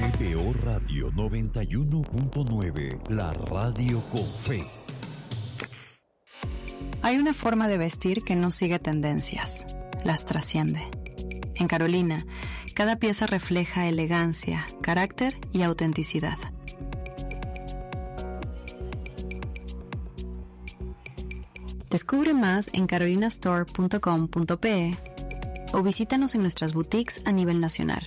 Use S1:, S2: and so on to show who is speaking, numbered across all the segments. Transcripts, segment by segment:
S1: PBO Radio 91.9, la radio con fe.
S2: Hay una forma de vestir que no sigue tendencias, las trasciende. En Carolina, cada pieza refleja elegancia, carácter y autenticidad. Descubre más en carolinastore.com.pe o visítanos en nuestras boutiques a nivel nacional.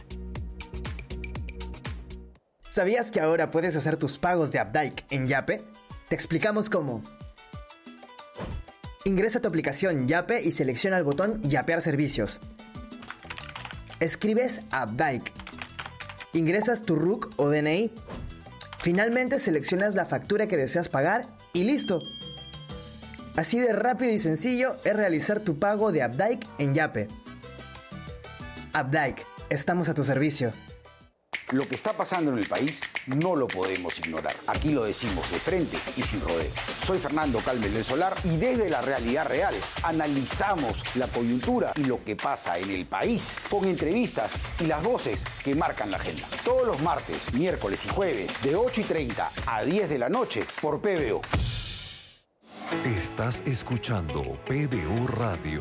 S3: ¿Sabías que ahora puedes hacer tus pagos de Updike en Yape? Te explicamos cómo. Ingresa a tu aplicación Yape y selecciona el botón Yapear servicios. Escribes Updike. Ingresas tu RUC o DNI. Finalmente seleccionas la factura que deseas pagar y ¡listo! Así de rápido y sencillo es realizar tu pago de Updike en Yape. Updike, estamos a tu servicio.
S4: Lo que está pasando en el país no lo podemos ignorar. Aquí lo decimos de frente y sin rodeo. Soy Fernando Calmes del Solar y desde la realidad real analizamos la coyuntura y lo que pasa en el país con entrevistas y las voces que marcan la agenda. Todos los martes, miércoles y jueves de 8:30 a 10 de la noche por PBO.
S1: Estás escuchando PBO Radio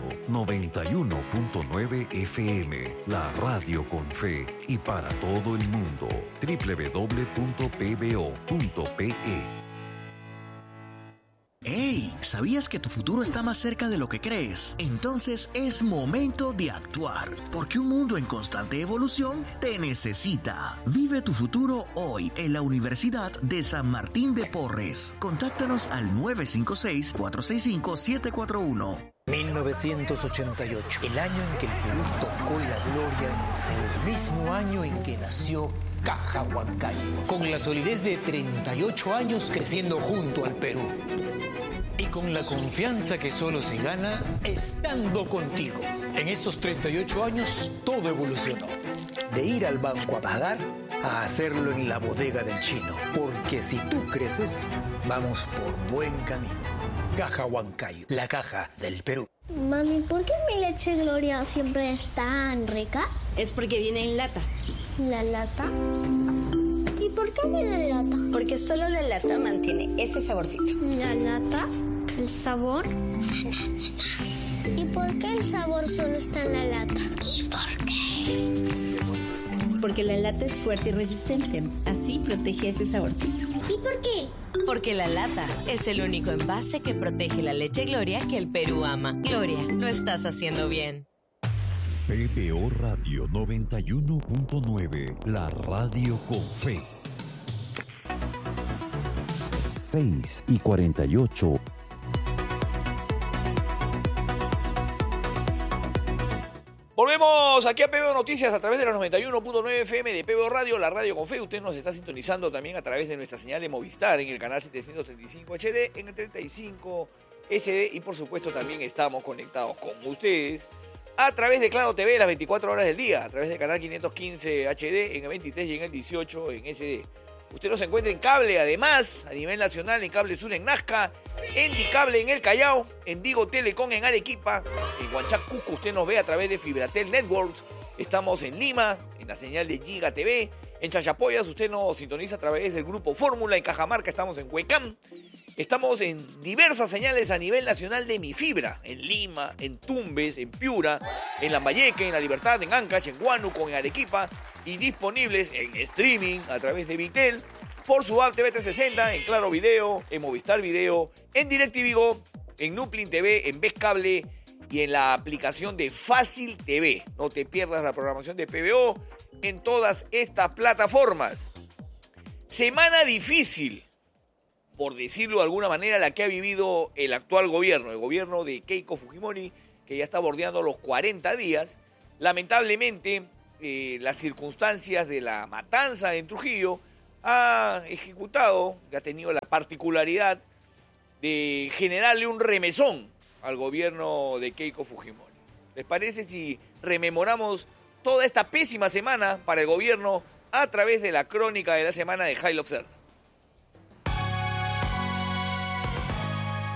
S1: 91.9 FM, la radio con fe y para todo el mundo. www.pbo.pe.
S5: ¡Hey! ¿Sabías que tu futuro está más cerca de lo que crees? Entonces es momento de actuar, porque un mundo en constante evolución te necesita. Vive tu futuro hoy en la Universidad de San Martín de Porres. Contáctanos al 956-465-741.
S6: 1988, el año en que el Perú tocó la gloria en Seúl, el mismo año en que nació Caja Huancayo, con la solidez de 38 años creciendo junto al Perú. Y con la confianza que solo se gana estando contigo. En estos 38 años todo evolucionó. De ir al banco a pagar a hacerlo en la bodega del chino. Porque si tú creces, vamos por buen camino. Caja Huancayo, la caja del Perú.
S7: Mami, ¿por qué mi leche Gloria siempre es tan rica?
S8: Es porque viene en lata.
S7: ¿La lata? ¿Y por qué viene en lata?
S8: Porque solo la lata mantiene ese saborcito.
S7: ¿La lata? ¿El sabor? ¿Y por qué el sabor solo está en la lata? ¿Y por qué?
S8: Porque la lata es fuerte y resistente. Así protege ese saborcito.
S7: ¿Y por qué?
S9: Porque la lata es el único envase que protege la leche Gloria que el Perú ama. Gloria, lo estás haciendo bien.
S1: PBO Radio 91.9, la radio con fe. 6:48.
S10: Volvemos aquí a PBO Noticias a través de la 91.9 FM de PBO Radio, la radio con fe. Usted nos está sintonizando también a través de nuestra señal de Movistar en el canal 735 HD, en el 35 SD y por supuesto también estamos conectados con ustedes a través de Claro TV las 24 horas del día, a través del canal 515 HD, en el 23 y en el 18 en SD. Usted nos encuentra en cable, además, a nivel nacional, en Cable Sur en Nazca, en Dicable en El Callao, en Digo Telecom en Arequipa, en Huanchac, Cusco, usted nos ve a través de Fibratel Networks. Estamos en Lima, en la señal de Giga TV. En Chachapoyas, usted nos sintoniza a través del grupo Fórmula. En Cajamarca estamos en Huecam. Estamos en diversas señales a nivel nacional de Mi Fibra. En Lima, en Tumbes, en Piura, en Lambayeque, en La Libertad, en Ancash, en Huánuco, en Arequipa. Y disponibles en streaming a través de Vitel, por su app TV 360, en Claro Video, en Movistar Video, en DirecTV Go, en Nuplin TV, en Ves Cable y en la aplicación de Fácil TV. No te pierdas la programación de PBO en todas estas plataformas. Semana difícil, por decirlo de alguna manera, la que ha vivido el actual gobierno, el gobierno de Keiko Fujimori, que ya está bordeando los 40 días. Lamentablemente, las circunstancias de la matanza en Trujillo ha ejecutado, que ha tenido la particularidad de generarle un remesón al gobierno de Keiko Fujimori. ¿Les parece si rememoramos toda esta pésima semana para el gobierno a través de la crónica de la semana de Jailo Cerda?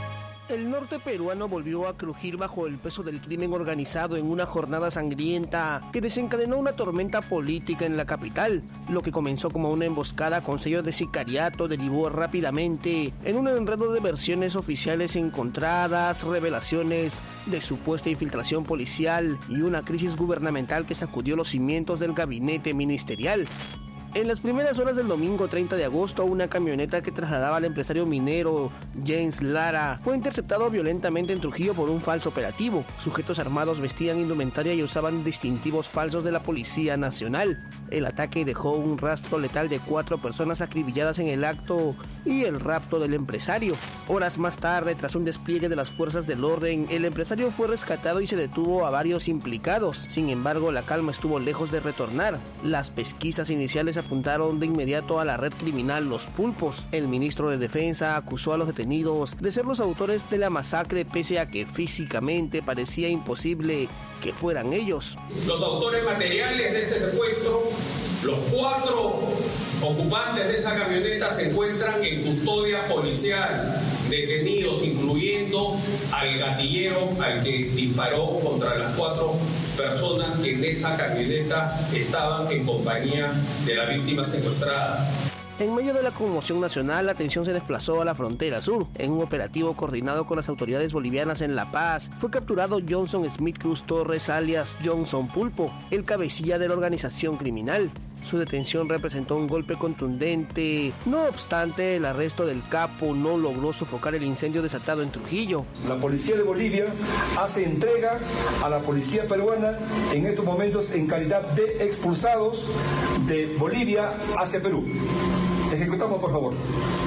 S11: El norte peruano volvió a crujir bajo el peso del crimen organizado en una jornada sangrienta que desencadenó una tormenta política en la capital. Lo que comenzó como una emboscada con sello de sicariato derivó rápidamente en un enredo de versiones oficiales encontradas, revelaciones de supuesta infiltración policial y una crisis gubernamental que sacudió los cimientos del gabinete ministerial. En las primeras horas del domingo 30 de agosto, una camioneta que trasladaba al empresario minero James Lara fue interceptado violentamente en Trujillo por un falso operativo. Sujetos armados vestían indumentaria y usaban distintivos falsos de la Policía Nacional. El ataque dejó un rastro letal de 4 personas acribilladas en el acto y el rapto del empresario. Horas más tarde, tras un despliegue de las fuerzas del orden, el empresario fue rescatado y se detuvo a varios implicados. Sin embargo, la calma estuvo lejos de retornar. Las pesquisas iniciales apuntaron de inmediato a la red criminal Los Pulpos. El ministro de Defensa acusó a los detenidos de ser los autores de la masacre, pese a que físicamente parecía imposible que fueran ellos.
S12: Los autores materiales de este secuestro, los 4 ocupantes de esa camioneta, se encuentran en custodia policial, detenidos, incluyendo al gatillero al que disparó contra las 4 personas que en esa camioneta estaban en compañía de la víctima secuestrada.
S11: En medio de la conmoción nacional, la atención se desplazó a la frontera sur. En un operativo coordinado con las autoridades bolivianas en La Paz, fue capturado Johnson Smith Cruz Torres, alias Johnson Pulpo, el cabecilla de la organización criminal. Su detención representó un golpe contundente. No obstante, el arresto del capo no logró sofocar el incendio desatado en Trujillo.
S13: La policía de Bolivia hace entrega a la policía peruana en estos momentos en calidad de expulsados de Bolivia hacia Perú. Ejecutamos, por favor.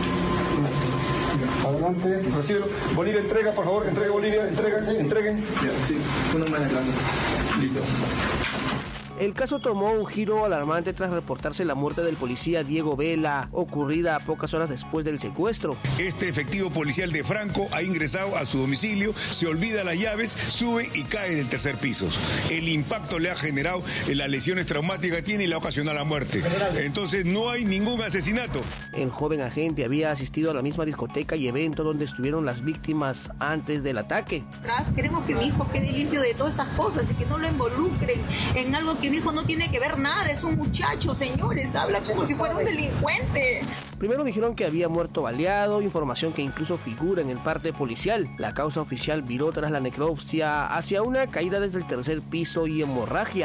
S13: Adelante, recíbelo. Bolivia, entrega, por favor, entregue Bolivia, entreguen. Ya, sí, uno más adelante. Listo.
S11: El caso tomó un giro alarmante tras reportarse la muerte del policía Diego Vela, ocurrida a pocas horas después del secuestro.
S14: Este efectivo policial de Franco ha ingresado a su domicilio, se olvida las llaves, sube y cae del 3er piso. El impacto le ha generado las lesiones traumáticas que tiene y le ha ocasionado la muerte. Entonces no hay ningún asesinato.
S11: El joven agente había asistido a la misma discoteca y evento donde estuvieron las víctimas antes del ataque.
S15: Queremos que mi hijo quede limpio de todas estas cosas y que no lo involucren en algo que mi hijo no tiene que ver nada, es un muchacho, señores, habla como si fuera un delincuente.
S11: Primero dijeron que había muerto baleado, información que incluso figura en el parte policial. La causa oficial viró tras la necropsia hacia una caída desde el 3er piso y hemorragia.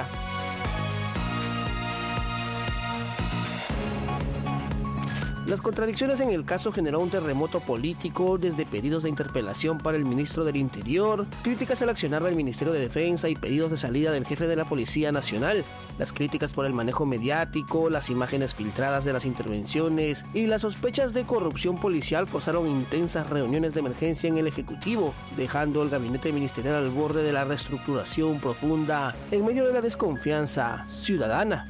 S11: Las contradicciones en el caso generó un terremoto político, desde pedidos de interpelación para el ministro del Interior, críticas al accionar del Ministerio de Defensa y pedidos de salida del jefe de la Policía Nacional. Las críticas por el manejo mediático, las imágenes filtradas de las intervenciones y las sospechas de corrupción policial forzaron intensas reuniones de emergencia en el Ejecutivo, dejando el gabinete ministerial al borde de la reestructuración profunda en medio de la desconfianza ciudadana.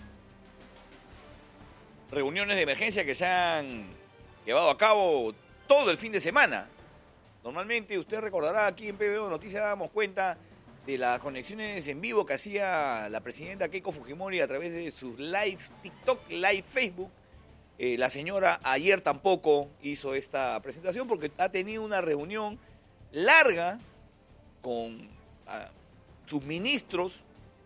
S10: Reuniones de emergencia que se han llevado a cabo todo el fin de semana. Normalmente, usted recordará, aquí en PBO Noticias dábamos cuenta de las conexiones en vivo que hacía la presidenta Keiko Fujimori a través de sus live TikTok, live Facebook. La señora ayer tampoco hizo esta presentación porque ha tenido una reunión larga con sus ministros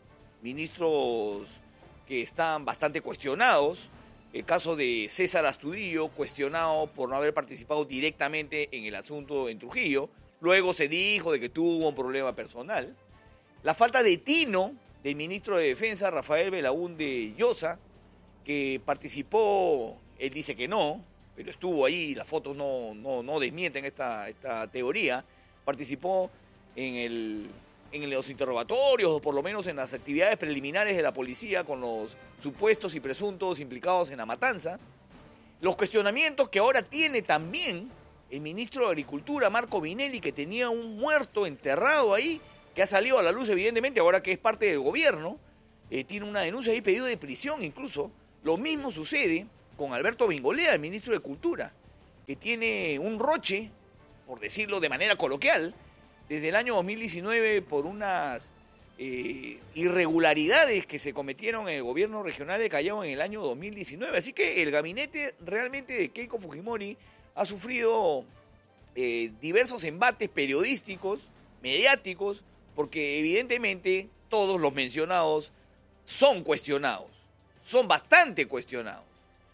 S10: que están bastante cuestionados. El caso de César Astudillo, cuestionado por no haber participado directamente en el asunto en Trujillo. Luego se dijo de que tuvo un problema personal. La falta de tino del ministro de Defensa, Rafael Belaúnde Llosa, que participó, él dice que no, pero estuvo ahí, las fotos no desmienten esta teoría. Participó en los interrogatorios, o por lo menos en las actividades preliminares de la policía con los supuestos y presuntos implicados en la matanza. Los cuestionamientos que ahora tiene también el ministro de Agricultura, Marco Vinelli, que tenía un muerto enterrado ahí, que ha salido a la luz evidentemente ahora que es parte del gobierno, tiene una denuncia y pedido de prisión incluso. Lo mismo sucede con Alberto Bengolea, el ministro de Cultura, que tiene un roche, por decirlo de manera coloquial, desde el año 2019 por unas irregularidades que se cometieron en el gobierno regional de Callao en el año 2019. Así que el gabinete realmente de Keiko Fujimori ha sufrido diversos embates periodísticos, mediáticos, porque evidentemente todos los mencionados son cuestionados, son bastante cuestionados.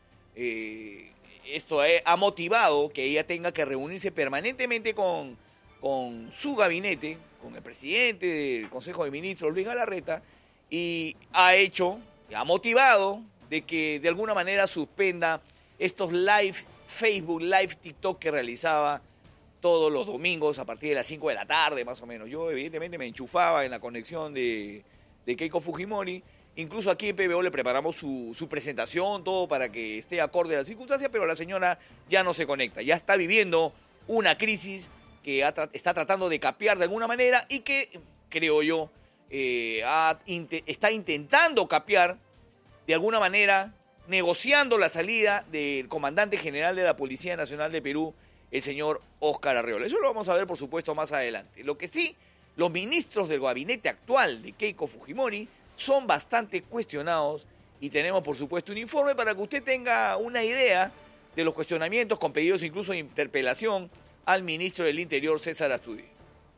S10: Esto ha motivado que ella tenga que reunirse permanentemente con su gabinete, con el presidente del Consejo de Ministros, Luis Galarreta, y ha motivado de que de alguna manera suspenda estos live Facebook, live TikTok que realizaba todos los domingos a partir de las 5 de la tarde, más o menos. Yo evidentemente me enchufaba en la conexión de Keiko Fujimori. Incluso aquí en PBO le preparamos su presentación, todo para que esté acorde a las circunstancias, pero la señora ya no se conecta. Ya está viviendo una crisis que está tratando de capear de alguna manera y que, creo yo, está intentando capear de alguna manera, negociando la salida del comandante general de la Policía Nacional de Perú, el señor Óscar Arreola. Eso lo vamos a ver, por supuesto, más adelante. Lo que sí, los ministros del gabinete actual de Keiko Fujimori son bastante cuestionados y tenemos, por supuesto, un informe para que usted tenga una idea de los cuestionamientos con pedidos incluso de interpelación al ministro del Interior, César Astudillo.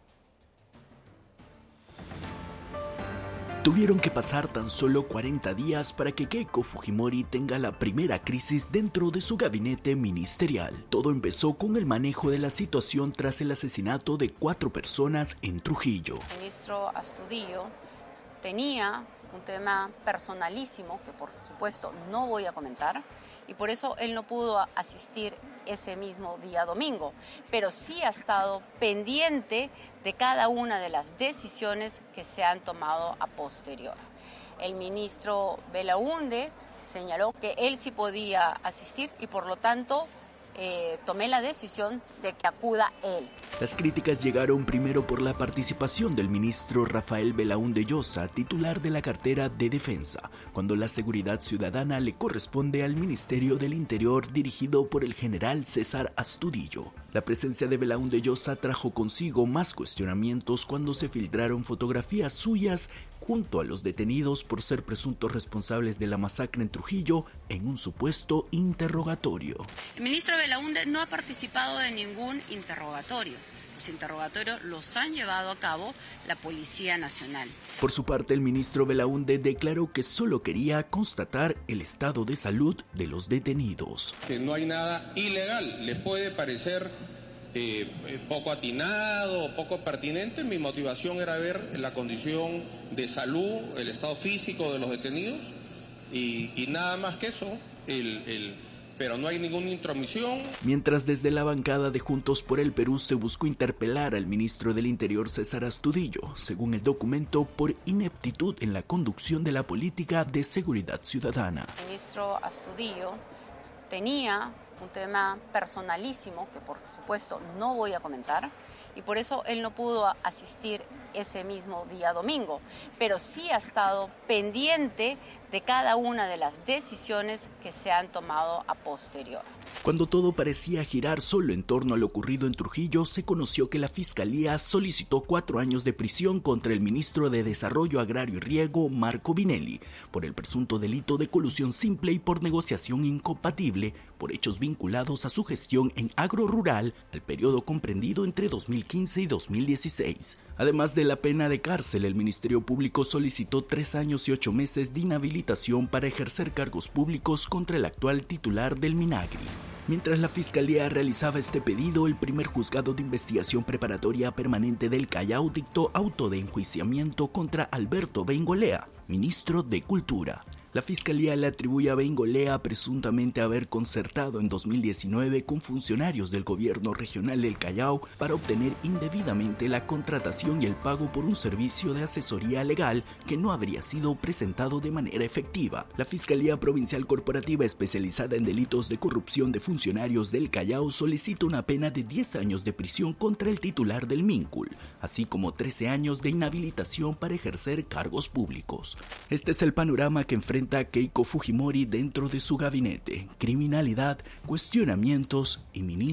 S16: Tuvieron que pasar tan solo 40 días para que Keiko Fujimori tenga la primera crisis dentro de su gabinete ministerial. Todo empezó con el manejo de la situación tras el asesinato de 4 personas en Trujillo.
S17: El ministro Astudillo tenía un tema personalísimo que por supuesto no voy a comentar y por eso él no pudo asistir ese mismo día domingo, pero sí ha estado pendiente de cada una de las decisiones que se han tomado a posterior. El ministro Belaúnde señaló que él sí podía asistir y por lo tanto tomé la decisión de que acuda él.
S16: Las críticas llegaron primero por la participación del ministro Rafael Belaúnde Llosa, titular de la cartera de Defensa, cuando la seguridad ciudadana le corresponde al Ministerio del Interior dirigido por el general César Astudillo. La presencia de Belaúnde Llosa trajo consigo más cuestionamientos cuando se filtraron fotografías suyas junto a los detenidos por ser presuntos responsables de la masacre en Trujillo en un supuesto interrogatorio.
S17: El ministro Belaúnde no ha participado de ningún interrogatorio. Los interrogatorios los han llevado a cabo la Policía Nacional.
S16: Por su parte, el ministro Belaúnde declaró que solo quería constatar el estado de salud de los detenidos.
S18: Que no hay nada ilegal. Le puede parecer poco atinado, poco pertinente. Mi motivación era ver la condición de salud, el estado físico de los detenidos y nada más que eso. Pero no hay ninguna intromisión.
S16: Mientras desde la bancada de Juntos por el Perú se buscó interpelar al ministro del Interior César Astudillo, según el documento, por ineptitud en la conducción de la política de seguridad ciudadana.
S17: El ministro Astudillo tenía un tema personalísimo que por supuesto no voy a comentar y por eso él no pudo asistir ese mismo día domingo, pero sí ha estado pendiente de cada una de las decisiones que se han tomado a posterior.
S16: Cuando todo parecía girar solo en torno a lo ocurrido en Trujillo, se conoció que la Fiscalía solicitó 4 años de prisión contra el ministro de Desarrollo Agrario y Riego, Marco Vinelli, por el presunto delito de colusión simple y por negociación incompatible por hechos vinculados a su gestión en agro rural al periodo comprendido entre 2015 y 2016. Además de la pena de cárcel, el Ministerio Público solicitó 3 años y 8 meses de inhabilitación para ejercer cargos públicos contra el actual titular del Minagri. Mientras la Fiscalía realizaba este pedido, el primer juzgado de investigación preparatoria permanente del Callao dictó auto de enjuiciamiento contra Alberto Beingolea, ministro de Cultura. La Fiscalía le atribuye a Beingolea presuntamente haber concertado en 2019 con funcionarios del gobierno regional del Callao para obtener indebidamente la contratación y el pago por un servicio de asesoría legal que no habría sido presentado de manera efectiva. La Fiscalía Provincial Corporativa especializada en delitos de corrupción de funcionarios del Callao solicita una pena de 10 años de prisión contra el titular del Mincul, así como 13 años de inhabilitación para ejercer cargos públicos. Este es el panorama que enfrenta Keiko Fujimori dentro de su gabinete: criminalidad, cuestionamientos y ministros